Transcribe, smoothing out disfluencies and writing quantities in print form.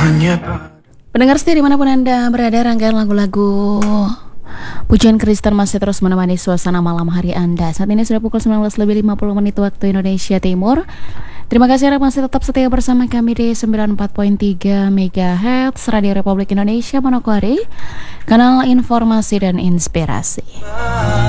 Pendengar setia dimanapun Anda berada, rangkaian lagu-lagu pujian Kristen masih terus menemani suasana malam hari Anda. Saat ini sudah pukul 19:50 waktu Indonesia Timur. Terima kasih Anda masih tetap setia bersama kami di 94.3 MHz Radio Republik Indonesia Manokwari, kanal informasi dan inspirasi.